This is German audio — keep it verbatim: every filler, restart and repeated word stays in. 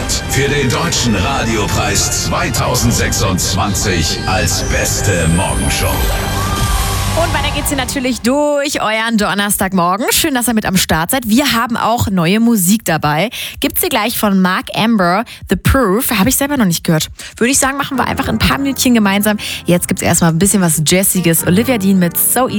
nominiert für den Deutschen Radiopreis zweitausendsechsundzwanzig als beste Morgenshow. Und weiter geht's hier natürlich durch euren Donnerstagmorgen. Schön, dass ihr mit am Start seid. Wir haben auch neue Musik dabei. Gibt's hier gleich von Mark Amber, The Proof. Habe ich selber noch nicht gehört. Würde ich sagen, machen wir einfach ein paar Minütchen gemeinsam. Jetzt gibt's erstmal ein bisschen was Jazziges. Olivia Dean mit So Easy.